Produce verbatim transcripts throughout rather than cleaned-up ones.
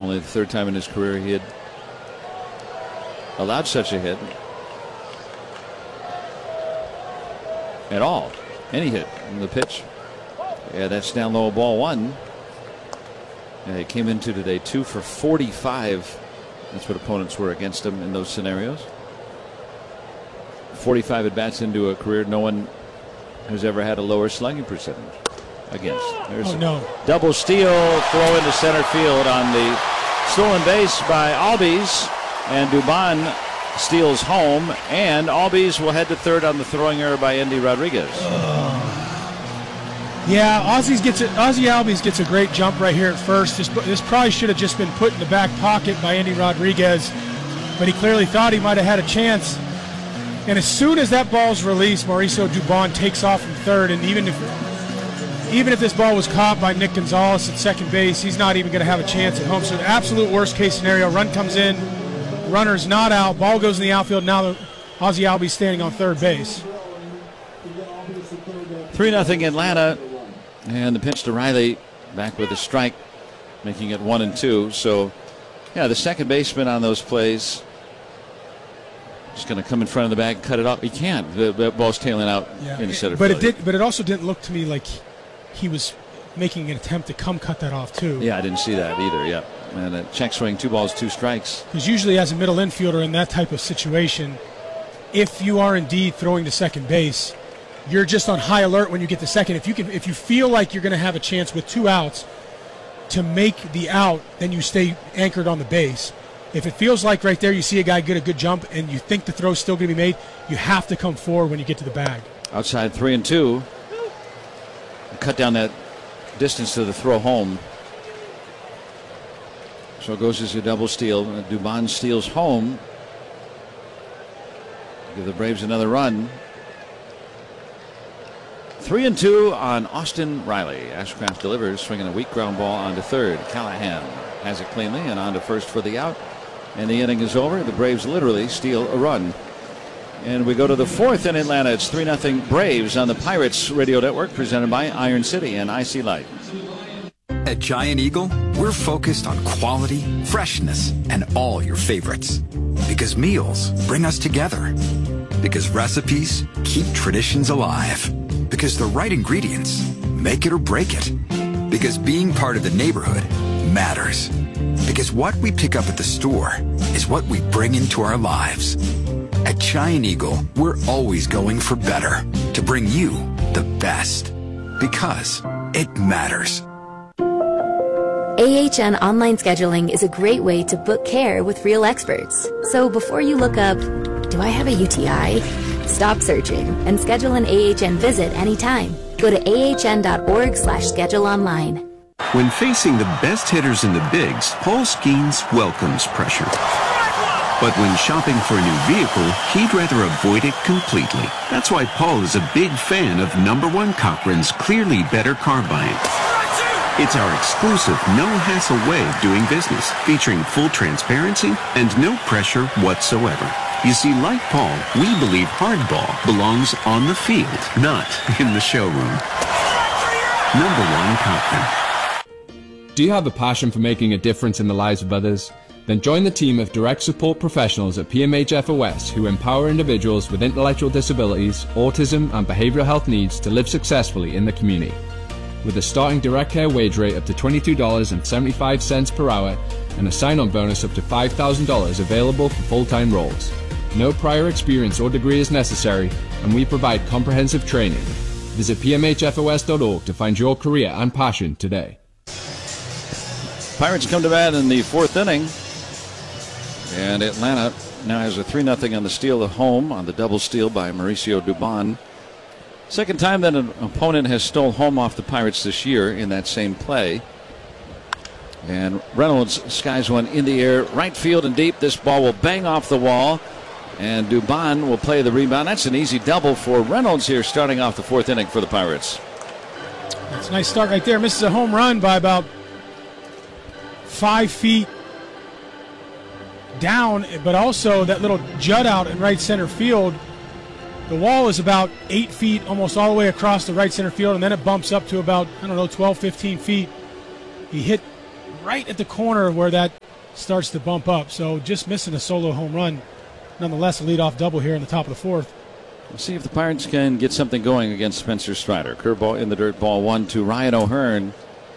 only the third time in his career he had allowed such a hit at all. Any hit in the pitch. Yeah, that's down low, ball one. Yeah, he came into today two for forty-five. That's what opponents were against him in those scenarios. forty-five at bats into a career. No one has ever had a lower slugging percentage against. There's oh, no. a double steal, throw into center field on the stolen base by Albies, and Dubon steals home, and Albies will head to third on the throwing error by Endy Rodriguez. Uh, yeah, Ozzy's gets it. Ozzy Albies gets a great jump right here at first. This, this probably should have just been put in the back pocket by Endy Rodriguez, but he clearly thought he might have had a chance. And as soon as that ball's released, Mauricio Dubon takes off from third, and even if even if this ball was caught by Nick Gonzalez at second base, he's not even going to have a chance at home. So absolute worst case scenario, run comes in, runner's not out, ball goes in the outfield, now Ozzy Albies standing on third base. three nothing Atlanta, and the pitch to Riley, back with a strike, making it one and two. So, yeah, the second baseman on those plays just going to come in front of the bag, cut it off. He can't. The, the ball's tailing out yeah. in the center but field. it did. But it also didn't look to me like he was making an attempt to come cut that off too. Yeah, I didn't see that either. Yeah, and a check swing, two balls, two strikes. Because usually, as a middle infielder in that type of situation, if you are indeed throwing to second base, you're just on high alert when you get to second. If you can, if you feel like you're going to have a chance with two outs to make the out, then you stay anchored on the base. If it feels like right there you see a guy get a good jump and you think the throw's still going to be made, you have to come forward when you get to the bag. Outside three and two. Cut down that distance to the throw home. So it goes as a double steal. Dubon steals home. Give the Braves another run. Three and two on Austin Riley. Ashcraft delivers, swinging a weak ground ball onto third. Callahan has it cleanly and on to first for the out. And the inning is over. The Braves literally steal a run. And we go to the fourth in Atlanta. It's three nothing Braves on the Pirates Radio Network, presented by Iron City and I C Light. At Giant Eagle, we're focused on quality, freshness, and all your favorites. Because meals bring us together. Because recipes keep traditions alive. Because the right ingredients make it or break it. Because being part of the neighborhood matters. Because what we pick up at the store is what we bring into our lives. At Giant Eagle, we're always going for better to bring you the best. Because it matters. A H N Online Scheduling is a great way to book care with real experts. So before you look up, do I have a U T I? Stop searching and schedule an A H N visit anytime. Go to ahn.org slash schedule online. When facing the best hitters in the bigs, Paul Skeens welcomes pressure. But when shopping for a new vehicle, he'd rather avoid it completely. That's why Paul is a big fan of number one Cochran's Clearly Better Car Buying. It's our exclusive, no-hassle way of doing business, featuring full transparency and no pressure whatsoever. You see, like Paul, we believe hardball belongs on the field, not in the showroom. Number one Cochran. Do you have a passion for making a difference in the lives of others? Then join the team of direct support professionals at P M H F O S who empower individuals with intellectual disabilities, autism, and behavioral health needs to live successfully in the community. With a starting direct care wage rate up to twenty-two dollars and seventy-five cents per hour and a sign-on bonus up to five thousand dollars available for full-time roles. No prior experience or degree is necessary, and we provide comprehensive training. Visit P M H F O S dot org to find your career and passion today. Pirates come to bat in the fourth inning. And Atlanta now has a three nothing on the steal at home on the double steal by Mauricio Dubon. Second time that an opponent has stole home off the Pirates this year in that same play. And Reynolds skies one in the air, right field and deep. This ball will bang off the wall, and Dubon will play the rebound. That's an easy double for Reynolds here, starting off the fourth inning for the Pirates. That's a nice start right there. Misses a home run by about five feet down, but also that little jut out in right center field. The wall is about eight feet almost all the way across the right center field, and then it bumps up to about, I don't know, twelve, fifteen feet. He hit right at the corner where that starts to bump up. So just missing a solo home run. Nonetheless, a leadoff double here in the top of the fourth. We'll see if the Pirates can get something going against Spencer Strider. Curveball in the dirt, ball one to Ryan O'Hearn.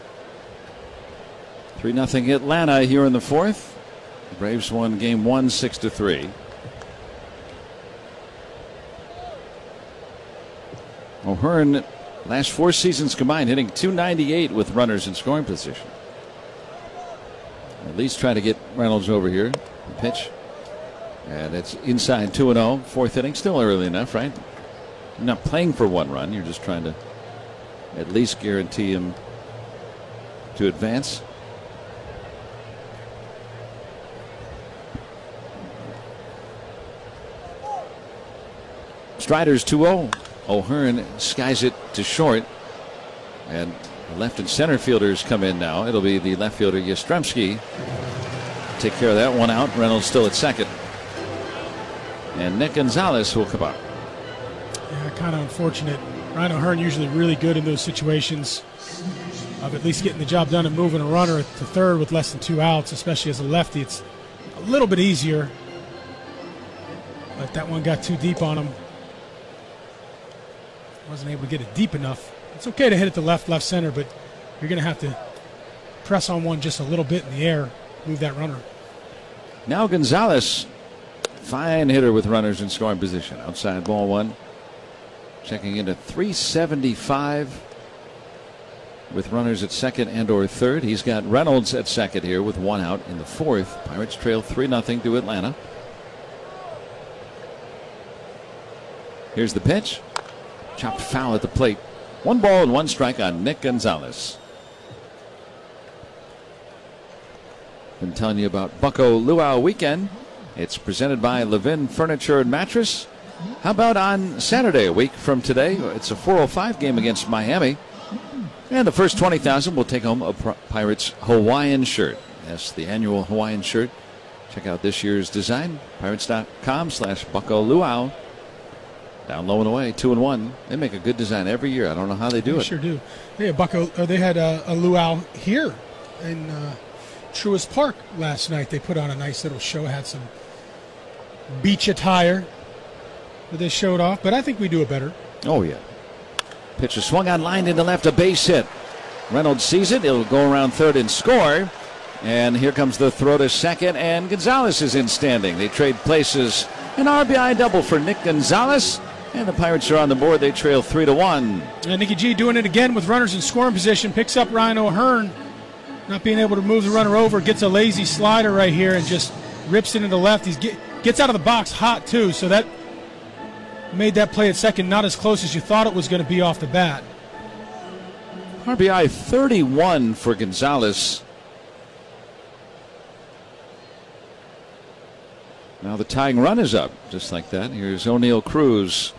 three nothing Atlanta here in the fourth. The Braves won game one six to three. O'Hearn, last four seasons combined, hitting two ninety-eight with runners in scoring position. At least try to get Reynolds over here. The pitch. And it's inside two and oh. Fourth inning, still early enough, right? You're not playing for one run. You're just trying to at least guarantee him to advance. Strider's two oh. O'Hearn skies it to short. And the left and center fielders come in now. It'll be the left fielder Yastrzemski. Take care of that one out. Reynolds still at second. And Nick Gonzalez will come up. Yeah, kind of unfortunate. Ryan O'Hearn usually really good in those situations of at least getting the job done and moving a runner to third with less than two outs, especially as a lefty. It's a little bit easier. But that one got too deep on him. Wasn't able to get it deep enough. It's okay to hit it to left, left center, but you're going to have to press on one just a little bit in the air, move that runner. Now Gonzalez, fine hitter with runners in scoring position. Outside ball one. Checking into three seventy-five with runners at second and or third. He's got Reynolds at second here with one out in the fourth. Pirates trail three nothing to Atlanta. Here's the pitch. Chopped foul at the plate. One ball and one strike on Nick Gonzalez. Been telling you about Bucko Luau weekend. It's presented by Levin Furniture and Mattress. How about on Saturday, a week from today? It's a four oh five game against Miami. And the first twenty thousand will take home a Pirates Hawaiian shirt. Yes, the annual Hawaiian shirt. Check out this year's design. Pirates.com slash Bucko Luau. Down low and away, two and one. They make a good design every year. I don't know how they do they it. Sure do. They had Bucko. Uh, they had a, a luau here in uh, Truist Park last night. They put on a nice little show. Had some beach attire that they showed off. But I think we do it better. Oh yeah. Pitch is swung on, line into left, a base hit. Reynolds sees it. It'll go around third and score. And here comes the throw to second, and Gonzalez is in standing. They trade places. An R B I double for Nick Gonzalez. And the Pirates are on the board. They trail three to one. And Nicky G doing it again with runners in scoring position. Picks up Ryan O'Hearn. Not being able to move the runner over. Gets a lazy slider right here and just rips it into left. He get, gets out of the box hot, too. So that made that play at second not as close as you thought it was going to be off the bat. R B I thirty-one for Gonzalez. Now the tying run is up, just like that. Here's O'Neill Cruz.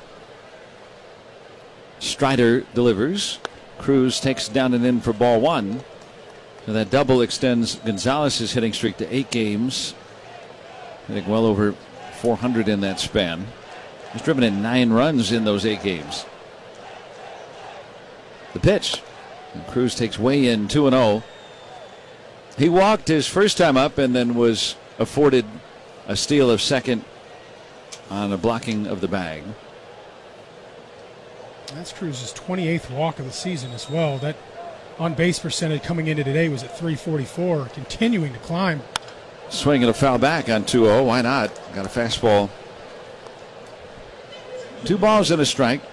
Strider delivers. Cruz takes down and in for ball one. So that double extends Gonzalez's hitting streak to eight games. I think well over four hundred in that span. He's driven in nine runs in those eight games. The pitch. And Cruz takes way in, two and oh. He walked his first time up and then was afforded a steal of second on a blocking of the bag. That's Cruz's twenty-eighth walk of the season as well. That on-base percentage coming into today was at three forty-four, continuing to climb. Swing and a foul back on two oh. Why not? Got a fastball. Two balls and a strike.